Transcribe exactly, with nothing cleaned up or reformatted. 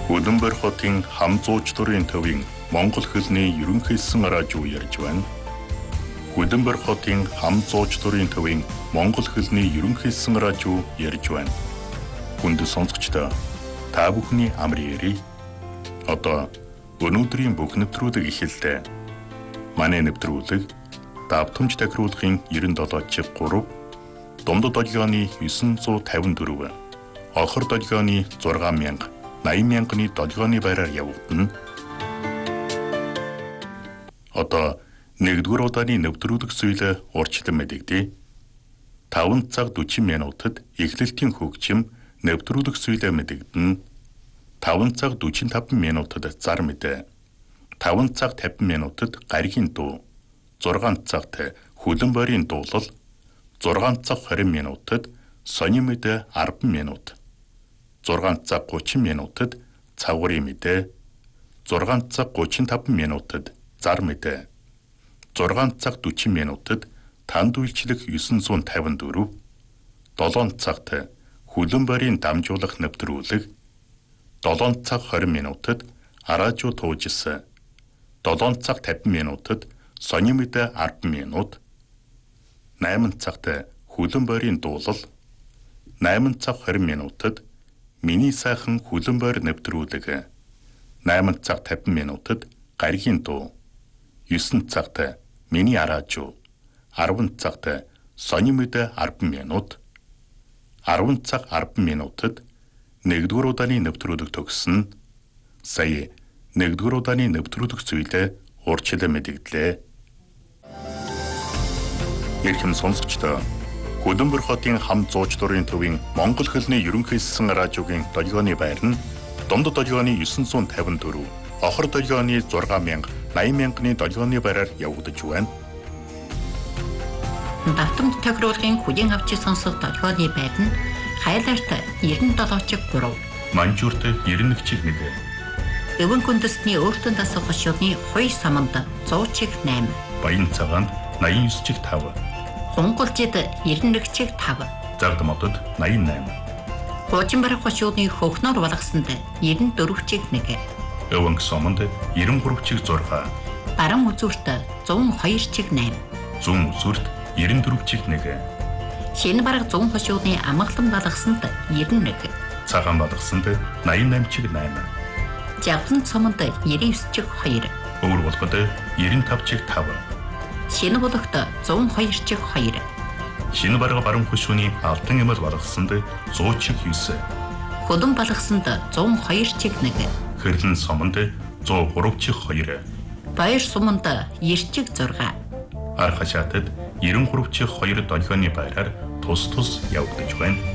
Удамбар хотын хам зуучлалын төвийн Монгол хэлний ерөнхийсэн радио ярьж байна. Удамбар хотын хам зуучлалын төвийн Монгол хэлний ерөнхийсэн радио ярьж байна. Хүнд сонсогчдоо та бүхний амар ярий. Одоо өнөөдрийн бүх нэвтрүүлэг эхэллээ. Манай нэвтрүүлэг давтамж тахируулахын девяносто чиг три, дундад долгионы девятьсот пятьдесят четыре, охор долгионы шесть мянга, восемь мянганы долгионы байраар явагдана. Одоо нэгдүгээр удааны нэвтрүүлэг зүйлээ урьдчилан мэдэгдээ. таван цаг сорок минутад эхлэлтийн хөгжим нэвтрүүлэг зүйлээ мэдэгдэнэ. таван цаг сорок пять минутад зар мэдээ. таван цаг пятьдесят минутад гаригийн дуу. зургаан цагт хүлэн бойрын дуулал. зургаан цаг двадцать минутад сонин мэдээ десять минут. зургаан цаг тридцать минутад цагуурын мэдээ. зургаан цаг тридцать пять минутад зар мэдээ. зургаан цаг сорок минутад танд үйлчлэх девятьсот пятьдесят четыре. долоон цагт хүлэн бойрын дамжуулах нэвтрүүлэг. долоон цаг двадцать минутад радио туужсан. долоон цаг пятьдесят минутад сонин мэдээ десять минут. восемь цагт хүлэн бойрын дуулал. восемь цаг двадцать минутад миний сайхан хүлэн бойр нэвтрүүлэг. восемь цаг пятьдесят минутад гаригийн дуу. девять цагт миний радио. десять цагт сонин мэдээ десять минут. десять цаг десять минутад нэгдүгээр удааны нэвтрүүлэг төгснө. Сая нэгдүгээр удааны нэвтрүүлэг зүйлээ урьдчилан мэдэгдлээ. Эрхэм сонсогчдоо Удамбар хотын хам зуучлалын төвийн Монгол хэлний ерөнхийсэн радиогийн долгионы байр нь дундад долгионы девятьсот пятьдесят четыре, охор долгионы шесть мянга, восемь мянганы долгионы байраар явагдаж байна. Давтамж тохируулгын хүлээн авч сонсох долгионы байр нь Хайлаарт девяносто чиг три, Манжуурт девяносто чиг один, Өвөн күндэсний өөртөө дасах хошууны хоёр саманд сто чиг восемь, Баян цагаанд восемьдесят чиг пять, Хунгалжид девяносто чиг пять, Загдамодод восемьдесят восемь, Хуужинбар хошууны хөхнөр болгосонд девяносто четыре чиг один, Өвөнг сомонд девяносто три чиг шесть, Баран үзүүрт сто two чиг восемь, Зүүн үзүүрт девяносто четыре чиг один, Шинэ бараг зүүн хошууны амгалан болгосонд девяносто один, Цагаан болгосонд восемьдесят восемь чиг восемь, Жавдан цомонд девяносто девять чиг two, Өвөр болгод девяносто пять чиг пять, Шинэ болгоход сто two чиг two, Шинэ бараг баруун хошууны алтан эмэл болгосонд сто чиг девять, Худан болгосонд сто two чиг one, Хэрлэн сомонд сто три чиг two, Баяр суманд девяносто чиг six, Ар хашаатад девяносто три чиг two долгионы байраар тус тус явагдаж байна.